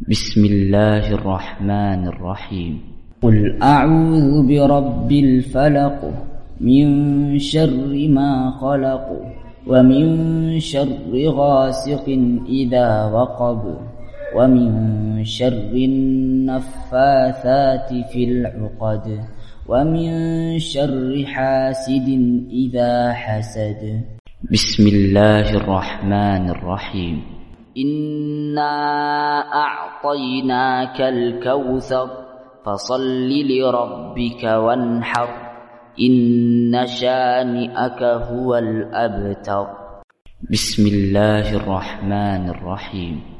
بسم الله الرحمن الرحيم. قل أعوذ برب الفلق من شر ما خلق ومن شر غاسق إذا وقب ومن شر النفاثات في العقد ومن شر حاسد إذا حسد. بسم الله الرحمن الرحيم. إنا أعطيناك الكوثر فصل لربك وانحر إن شانئك هو الأبتر. بسم الله الرحمن الرحيم.